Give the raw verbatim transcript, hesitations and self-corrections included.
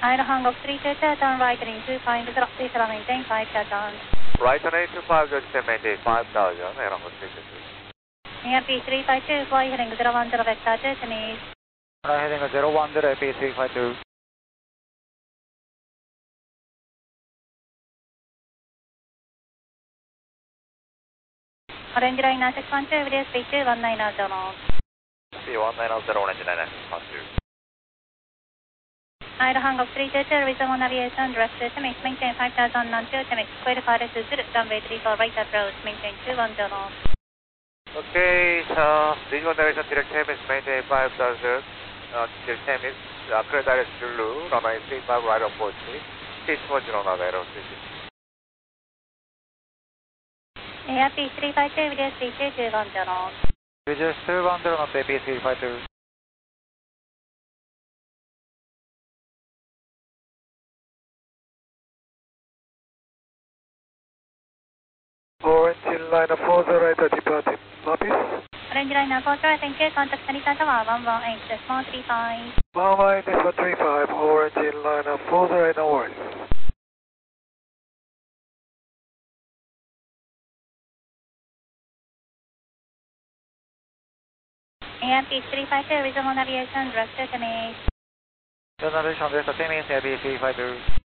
Idle Hanguk three two two, turn right heading two five zero, please allow maintain five thousand. Right on eight two five, good to maintain five thousand, Idle Hanguk three two two. A R P three five two, fly heading zero one zero, vector two to me. Fly heading zero one zero, A P three five two. Orange line nine six one two, video speed two one nine zero. Speed one nine zero, orange nine six one two. Idle Hanguk three two two, reasonable navigation, direct to Timmins, maintain five thousand, non-two Timmins, clear to fire to Zurich, runway three four, right approach, maintain two one zero. Okay, so visual navigation direct Timmins, maintain five thousand, uh, direct Timmins, uh, clear direct Zulu, runway three five, right approach, six one zero, now zero three six. A R P three five two, video speed two two one zero. Visual two one zero, not A P three five two. Orange line four zero eight, departing Lapis. Orange line four zero, thank you, contact Sanita Tower, one one eight, decimal three five. one one eight, decimal three five, Orange line four zero eight, no worries. A R P three five two, reasonable navigation, direct to Timmins. Navigation direct to Timmins, A P three five two.